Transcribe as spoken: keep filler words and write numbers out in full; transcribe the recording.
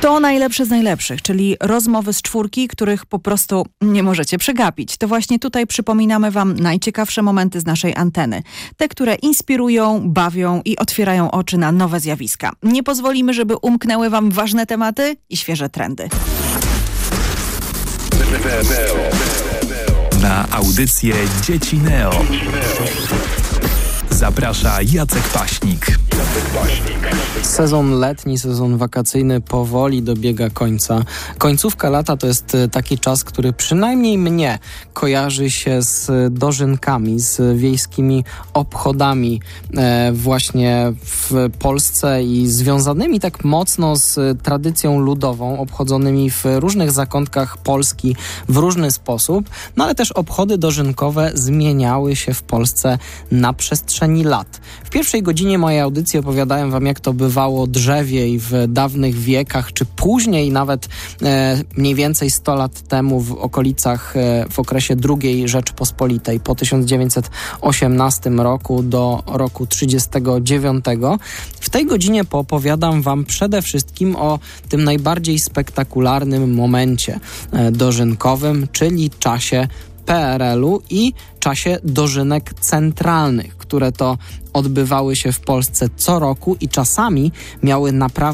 To najlepsze z najlepszych, czyli rozmowy z czwórki, których po prostu nie możecie przegapić. To właśnie tutaj przypominamy Wam najciekawsze momenty z naszej anteny. Te, które inspirują, bawią i otwierają oczy na nowe zjawiska. Nie pozwolimy, żeby umknęły Wam ważne tematy i świeże trendy. Na audycję Dzieci Neo zaprasza Jacek Paśnik. Sezon letni, sezon wakacyjny powoli dobiega końca. Końcówka lata to jest taki czas, który przynajmniej mnie kojarzy się z dożynkami, z wiejskimi obchodami e, właśnie w Polsce i związanymi tak mocno z tradycją ludową, obchodzonymi w różnych zakątkach Polski w różny sposób, no ale też obchody dożynkowe zmieniały się w Polsce na przestrzeni lat. W pierwszej godzinie mojej audycji opowiadałem Wam, jak to bywało drzewiej w dawnych wiekach, czy później nawet e, mniej więcej sto lat temu w okolicach, e, w okresie drugiej Rzeczpospolitej, po tysiąc dziewięćset osiemnastym roku do roku trzydziestego dziewiątego. W tej godzinie poopowiadam Wam przede wszystkim o tym najbardziej spektakularnym momencie e, dożynkowym, czyli czasie P R L-u i czasie dożynek centralnych, które to odbywały się w Polsce co roku i czasami miały naprawdę